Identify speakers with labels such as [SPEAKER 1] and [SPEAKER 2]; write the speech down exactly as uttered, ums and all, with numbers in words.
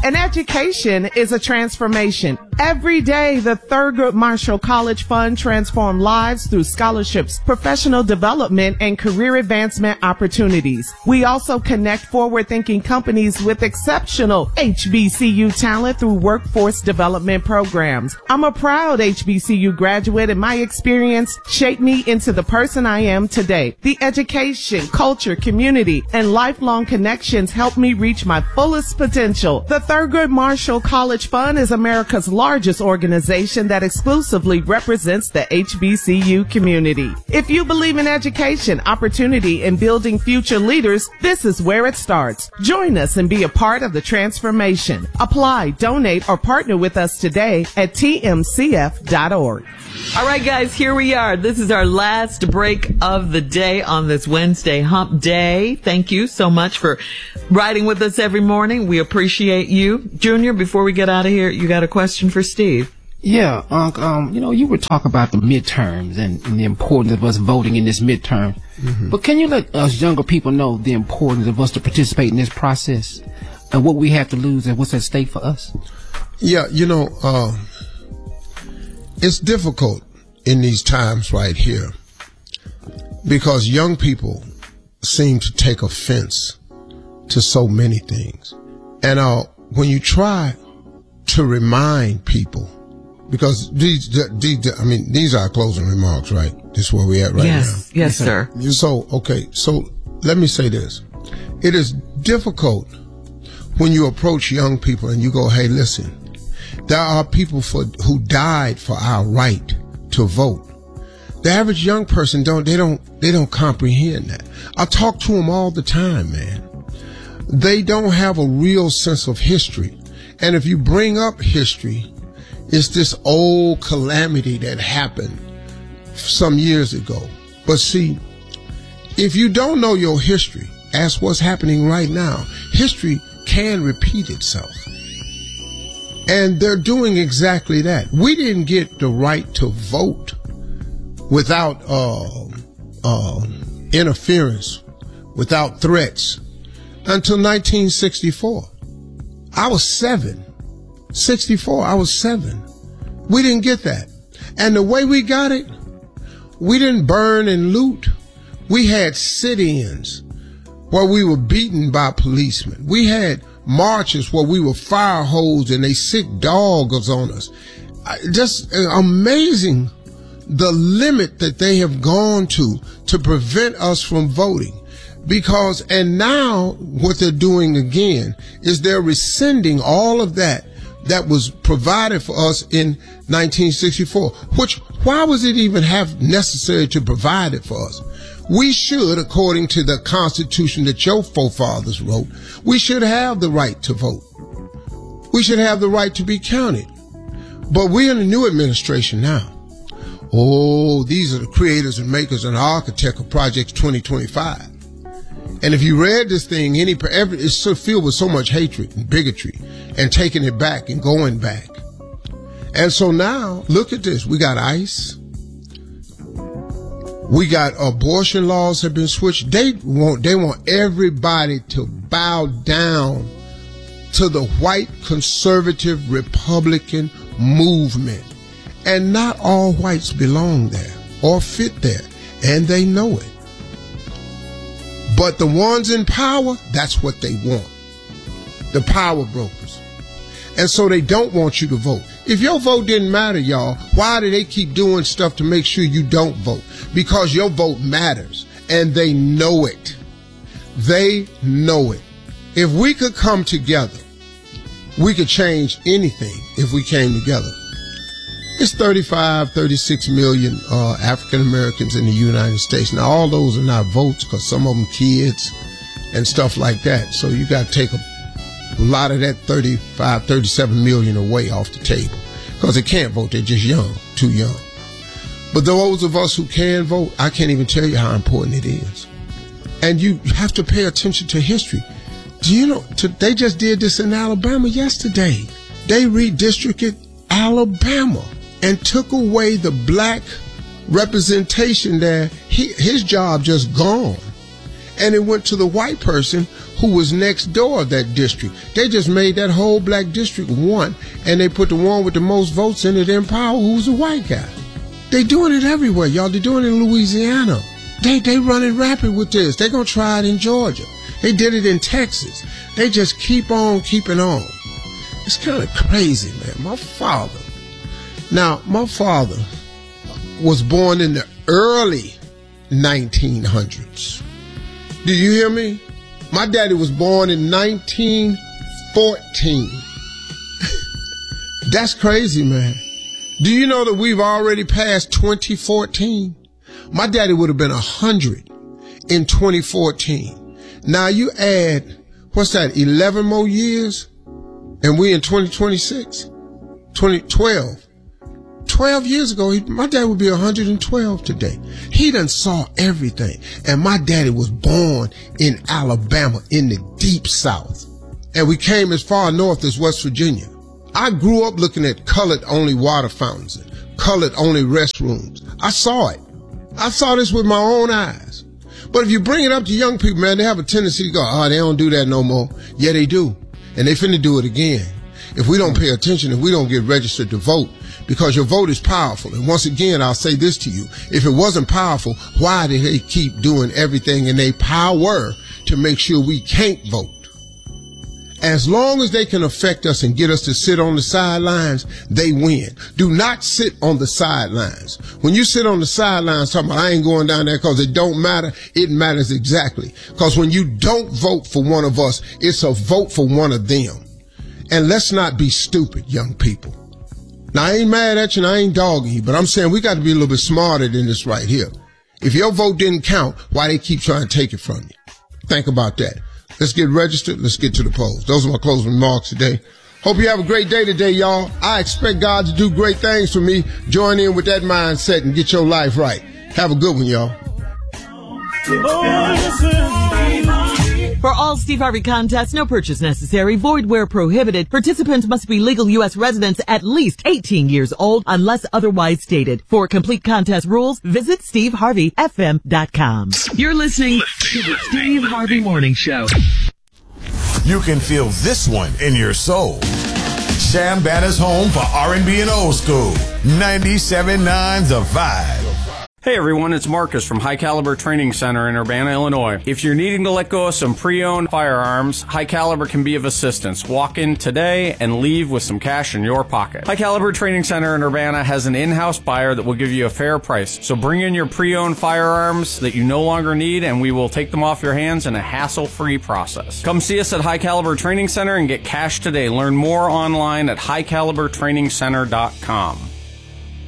[SPEAKER 1] An education is a transformation. Every day, the Thurgood Marshall College Fund transforms lives through scholarships, professional development, and career advancement opportunities. We also connect forward-thinking companies with exceptional H B C U talent through workforce development programs. I'm a proud H B C U graduate, and my experience shaped me into the person I am today. The education, culture, community, and lifelong connections helped me reach my fullest potential. The Thurgood Marshall College Fund is America's largest organization that exclusively represents the H B C U community. If you believe in education, opportunity, and building future leaders, this is where it starts. Join us and be a part of the transformation. Apply, donate, or partner with us today at T M C F dot org.
[SPEAKER 2] All right, guys, here we are. This is our last break of the day on this Wednesday hump day. Thank you so much for riding with us every morning. We appreciate you. Junior, before we get out of here, you got a question for Steve?
[SPEAKER 3] Yeah, Unc, um, you know, you were talking about the midterms and, and the importance of us voting in this midterm. Mm-hmm. But can you let us younger people know the importance of us to participate in this process and what we have to lose and what's at stake for us?
[SPEAKER 4] Yeah, you know, uh, it's difficult in these times right here because young people seem to take offense to so many things. And uh, when you try to remind people, because these, these, I mean, these are our closing remarks, right? This is where we're at right
[SPEAKER 2] yes,
[SPEAKER 4] now.
[SPEAKER 2] Yes, sir.
[SPEAKER 4] So, okay, so let me say this. It is difficult when you approach young people and you go, hey, listen, there are people for who died for our right to vote. The average young person don't, they don't, they don't comprehend that. I talk to them all the time, man. They don't have a real sense of history. And if you bring up history, it's this old calamity that happened some years ago. But see, if you don't know your history, ask what's happening right now. History can repeat itself. And they're doing exactly that. We didn't get the right to vote without uh, uh, interference, without threats, until nineteen sixty-four. I was seven. sixty-four, I was seven. We didn't get that. And the way we got it, we didn't burn and loot. We had sit-ins where we were beaten by policemen. We had marches where we were fire hosed and they sick dogs on us. Just amazing the limit that they have gone to to prevent us from voting. Because, and now what they're doing again is they're rescinding all of that that was provided for us in nineteen sixty-four, which, why was it even have necessary to provide it for us? We should, according to the Constitution that your forefathers wrote, we should have the right to vote. We should have the right to be counted. But we're in a new administration now. Oh, these are the creators and makers and architects of Project twenty twenty-five. And if you read this thing, any every, it's so filled with so much hatred and bigotry and taking it back and going back. And so now, look at this. We got ICE. We got abortion laws have been switched. They want, they want everybody to bow down to the white conservative Republican movement. And not all whites belong there or fit there. And they know it. But the ones in power, that's what they want. The power brokers. And so they don't want you to vote. If your vote didn't matter, y'all, why do they keep doing stuff to make sure you don't vote? Because your vote matters. And they know it. They know it. If we could come together, we could change anything if we came together. It's thirty-five, thirty-six million uh, African Americans in the United States. Now, all those are not votes because some of them kids and stuff like that. So you got to take a, a lot of that thirty-five, thirty-seven million away off the table because they can't vote. They're just young, too young. But those of us who can vote, I can't even tell you how important it is. And you have to pay attention to history. Do you know, to, they just did this in Alabama yesterday. They redistricted Alabama and took away the black representation there. He, his job just gone. and it went to the white person who was next door of that district. They just made that whole black district one, and they put the one with the most votes in it in power, who's a white guy. They doing it everywhere, y'all. They're doing it in Louisiana. They they running rapid with this. They're going to try it in Georgia. They did it in Texas. They just keep on keeping on. It's kind of crazy, man. My father, now, my father was born in the early nineteen hundreds. Do you hear me? My daddy was born in nineteen fourteen. That's crazy, man. Do you know that we've already passed twenty fourteen? My daddy would have been one hundred in twenty fourteen. Now you add, what's that, eleven more years? And we in twenty twenty-six? twenty twelve. twelve years ago, he, my dad would be one hundred twelve today. He done saw everything. And my daddy was born in Alabama in the deep South. And we came as far north as West Virginia. I grew up looking at colored-only water fountains and colored-only restrooms. I saw it. I saw this with my own eyes. But if you bring it up to young people, man, they have a tendency to go, oh, they don't do that no more. Yeah, they do. And they finna do it again. If we don't pay attention, if we don't get registered to vote, because your vote is powerful. And once again, I'll say this to you. If it wasn't powerful, why did they keep doing everything in their power to make sure we can't vote? As long as they can affect us and get us to sit on the sidelines, they win. Do not sit on the sidelines. When you sit on the sidelines talking about, I ain't going down there because it don't matter, it matters exactly. Because when you don't vote for one of us, it's a vote for one of them. And let's not be stupid, young people. Now, I ain't mad at you and I ain't dogging you, but I'm saying we got to be a little bit smarter than this right here. If your vote didn't count, why they keep trying to take it from you? Think about that. Let's get registered. Let's get to the polls. Those are my closing remarks today. Hope you have a great day today, y'all. I expect God to do great things for me. Join in with that mindset and get your life right. Have a good one, y'all.
[SPEAKER 2] For all Steve Harvey contests, no purchase necessary, void where prohibited. Participants must be legal U S residents at least eighteen years old unless otherwise stated. For complete contest rules, visit steve harvey f m dot com. You're listening to the Steve Harvey Morning Show.
[SPEAKER 5] You can feel this one in your soul. Shambana's home for R and B and old school. ninety-seven point nine The Vibe.
[SPEAKER 6] Hey everyone, it's Marcus from High Caliber Training Center in Urbana, Illinois. If you're needing to let go of some pre-owned firearms, High Caliber can be of assistance. Walk in today and leave with some cash in your pocket. High Caliber Training Center in Urbana has an in-house buyer that will give you a fair price. So bring in your pre-owned firearms that you no longer need and we will take them off your hands in a hassle-free process. Come see us at High Caliber Training Center and get cash today. Learn more online at high caliber training center dot com.